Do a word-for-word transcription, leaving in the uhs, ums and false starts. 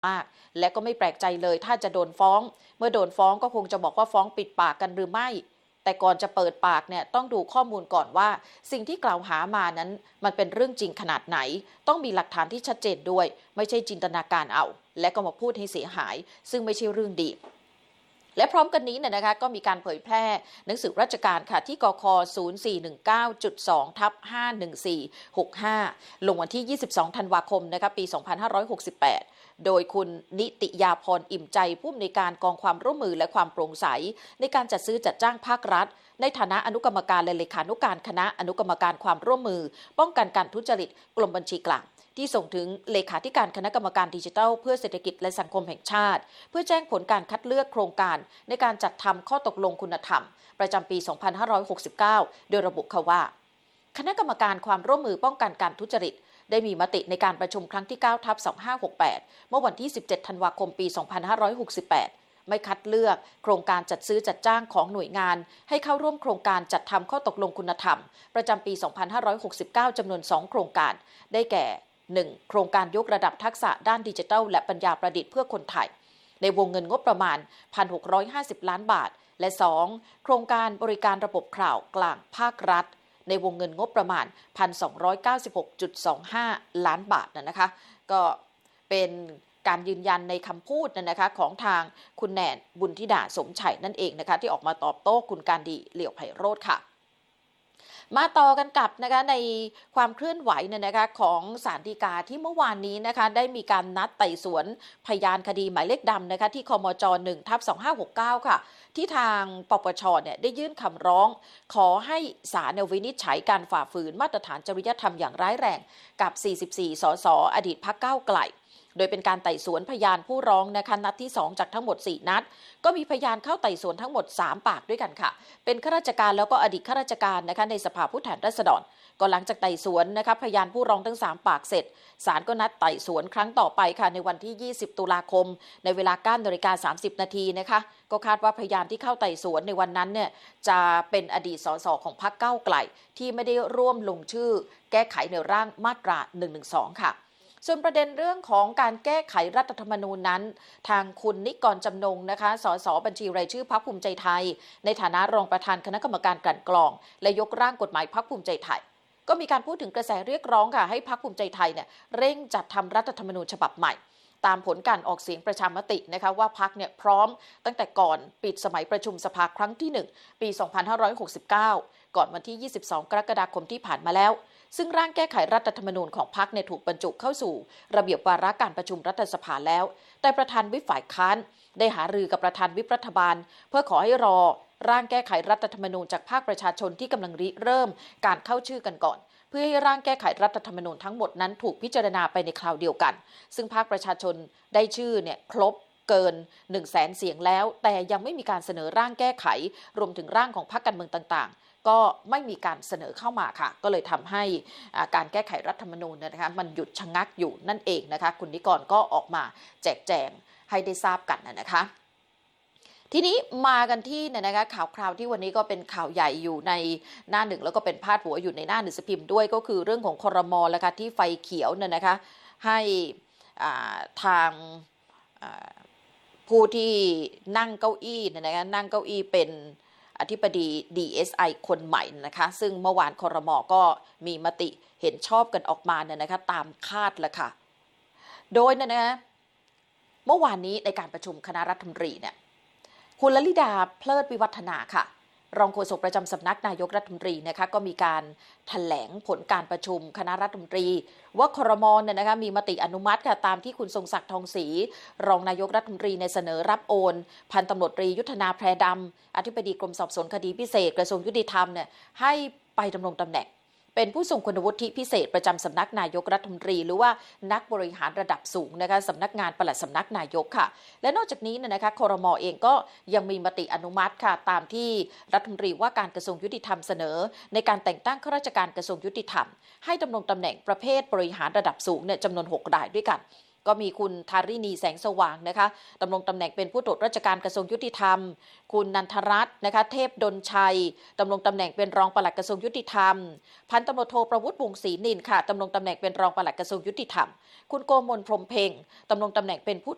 มากและก็ไม่แปลกใจเลยถ้าจะโดนฟ้องเมื่อโดนฟ้องก็คงจะบอกว่าฟ้องปิดปากกันหรือไม่แต่ก่อนจะเปิดปากเนี่ยต้องดูข้อมูลก่อนว่าสิ่งที่กล่าวหามานั้นมันเป็นเรื่องจริงขนาดไหนต้องมีหลักฐานที่ชัดเจนด้วยไม่ใช่จินตนาการเอาและก็มาพูดให้เสียหายซึ่งไม่ใช่เรื่องดีและพร้อมกันนี้เนี่ยนะคะก็มีการเผยแพร่หนังสือราชการค่ะที่กค ศูนย์ สี่ หนึ่ง เก้า จุด สอง ทับ ห้า หนึ่ง สี่ หก ห้า ลงวันที่ ยี่สิบสอง ธันวาคมนะคะปี สองพันห้าร้อยหกสิบแปด โดยคุณนิติยาพรอิ่มใจผู้อำนวยการกองความร่วมมือและความโปร่งใสในการจัดซื้อจัดจ้างภาครัฐในฐานะอนุกรรมการและเลขานุการคณะอนุกรรมการความร่วมมือป้องกันการทุจริตกรมบัญชีกลางที่ส่งถึงเลขาธิการคณะกรรมการดิจิทัลเพื่อเศรษฐกิจและสังคมแห่งชาติเพื่อแจ้งผลการคัดเลือกโครงการในการจัดทำข้อตกลงคุณธรรมประจำปี สองพันห้าร้อยหกสิบเก้า โดยระบุค่ะว่าคณะกรรมการความร่วมมือป้องกันการทุจริตได้มีมติในการประชุมครั้งที่ เก้า ทับ สองพันห้าร้อยหกสิบแปด เมื่อวันที่ สิบเจ็ด ธันวาคม ปี สองพันห้าร้อยหกสิบแปด ไม่คัดเลือกโครงการจัดซื้อจัดจ้างของหน่วยงานให้เข้าร่วมโครงการจัดทำข้อตกลงคุณธรรมประจำปี สองพันห้าร้อยหกสิบเก้า จำนวน สอง โครงการได้แก่ หนึ่ง โครงการยกระดับทักษะด้านดิจิทัลและปัญญาประดิษฐ์เพื่อคนไทยในวงเงินงบประมาณ หนึ่งพันหกร้อยห้าสิบ ล้านบาทและ สอง โครงการบริการระบบข่าวกลางภาครัฐในวงเงินงบประมาณ หนึ่งพันสองร้อยเก้าสิบหกจุดสองห้า ล้านบาทนะคะก็เป็นการยืนยันในคำพูดนะคะของทางคุณแนนบุญธิดาสมชัยนั่นเองนะคะที่ออกมาตอบโต้คุณการดีเหลี่ยวไพโรจน์ค่ะมาต่อกันกับนะคะในความเคลื่อนไหวเนี่ยนะคะของศาลฎีกาที่เมื่อวานนี้นะคะได้มีการนัดไต่สวนพยานคดีหมายเลขดำนะคะที่คมจ หนึ่ง ทับ สองพันห้าร้อยหกสิบเก้า ค่ะที่ทางปปชเนี่ยได้ยื่นคำร้องขอให้ศาลวินิจฉัยการฝ่าฝืนมาตรฐานจริยธรรมอย่างร้ายแรงกับ สี่สิบสี่ สสอดีตพรรคก้าวไกลโดยเป็นการไต่สวนพยานผู้ร้องนะคะนัดที่สองจากทั้งหมดสี่นัดก็มีพยานเข้าไต่สวนทั้งหมดสามปากด้วยกันค่ะเป็นข้าราชการแล้วก็อดีตข้าราชการนะคะในสภาผู้แทนราษฎรก็หลังจากไต่สวนนะคะพยานผู้ร้องทั้งสามปากเสร็จศาลก็นัดไต่สวนครั้งต่อไปค่ะในวันที่ยี่สิบตุลาคมในเวลา เก้านาฬิกาสามสิบนาทีนะคะก็คาดว่าพยานที่เข้าไต่สวนในวันนั้นเนี่ยจะเป็นอดีตสสของพรรคก้าวไกลที่ไม่ได้ร่วมลงชื่อแก้ไขในร่างมาตราหนึ่งหนึ่งสองค่ะส่วนประเด็นเรื่องของการแก้ไขรัฐธรรมนูญนั้นทางคุณนิกรจำนงนะคะสสบัญชีรายชื่อพรรคภูมิใจไทยในฐานะรองประธานคณะกรรมการกลั่นกรองและยกร่างกฎหมายพรรคภูมิใจไทยก็มีการพูดถึงกระแสเรียกร้องค่ะให้พรรคภูมิใจไทยเนี่ยเร่งจัดทำรัฐธรรมนูญฉบับใหม่ตามผลการออกเสียงประชามตินะคะว่าพรรคเนี่ยพร้อมตั้งแต่ก่อนปิดสมัยประชุมสภาครั้งที่หนึ่งปีสองพันห้าร้อยหกสิบเก้าก่อนวันที่ยี่สิบสองกรกฎาคมที่ผ่านมาแล้วซึ่งร่างแก้ไขรัฐธรรมนูญของพรรคเนี่ยถูกบรรจุเข้าสู่ระเบียบวาระการประชุมรัฐสภาแล้วแต่ประธานวิปฝ่ายค้านได้หารือกับประธานวิปรัฐบาลเพื่อขอให้รอร่างแก้ไขรัฐธรรมนูญจากภาคประชาชนที่กำลังริเริ่มการเข้าชื่อกันก่อนเพื่อให้ร่างแก้ไขรัฐธรรมนูญทั้งหมดนั้นถูกพิจารณาไปในคราวเดียวกันซึ่งภาคประชาชนได้ชื่อเนี่ยครบเกิน หนึ่งแสน เสียงแล้วแต่ยังไม่มีการเสนอร่างแก้ไขรวมถึงร่างของพรรคการเมืองต่างๆก็ไม่มีการเสนอเข้ามาค่ะก็เลยทำให้การแก้ไขรัฐธรรมนูญนะคะมันหยุดชะงักอยู่นั่นเองนะคะคุณนิกรก็ออกมาแจกแจงให้ได้ทราบกันนะคะทีนี้มากันที่เนี่ยนะคะข่าวคราวที่วันนี้ก็เป็นข่าวใหญ่อยู่ในหน้าหนึ่งแล้วก็เป็นพาดหัวอยู่ในหน้าหนังสือพิมพ์ด้วยก็คือเรื่องของครม.แล้วค่ะที่ไฟเขียวเนี่ยนะคะให้ทางผู้ที่นั่งเก้าอี้เนี่ยนะคะนั่งเก้าอี้เป็นอธิบดี ดี เอส ไอ คนใหม่นะคะซึ่งเมื่อวานครม.ก็มีมติเห็นชอบกันออกมาเนี่ยนะคะตามคาดละค่ะโดยเนี่ยนะเมื่อวานนี้ในการประชุมคณะรัฐมนตรีเนี่ยคุณลลิดาเพลิดวิวัฒนาค่ะรองโฆษกประจำสำนักนายกรัฐมนตรีนะคะก็มีการแถลงผลการประชุมคณะรัฐมนตรีว่าครม.เนี่ยนะคะมีมติอนุมัติค่ะตามที่คุณทรงศักดิ์ทองศรีรองนายกรัฐมนตรีในเสนอรับโอนพันตำรวจตรียุทธนาแพรดำอธิบดีกรมสอบสวนคดีพิเศษกระทรวงยุติธรรมเนี่ยให้ไปดำรงตำแหน่งเป็นผู้ทรงคุณวุฒิพิเศษประจำสำนักนายกรัฐมนตรีหรือว่านักบริหารระดับสูงนะคะสำนักงานปลัดสำนักนายกค่ะและนอกจากนี้นะคะครม.เองก็ยังมีมติอนุมัติค่ะตามที่รัฐมนตรีว่าการกระทรวงยุติธรรมเสนอในการแต่งตั้งข้าราชการกระทรวงยุติธรรมให้ดำรงตำแหน่งประเภทบริหารระดับสูงเนี่ยจำนวนหกรายด้วยกันก็มีคุณธาริณีแสงสว่างนะคะดำรงตำแหน่งเป็นผู้ตรวจราชการกระทรวงยุติธรรมคุณนันทรัตน์นะคะเทพดลชัยดำรงตำแหน่งเป็นรองปลัดกระทรวงยุติธรรมพันตำรวจโทประวุฒิวงศ์ศรีนินค่ะดำรงตำแหน่งเป็นรองปลัดกระทรวงยุติธรรมคุณโกมลพรหมเพ็งดำรงตำแหน่งเป็นผู้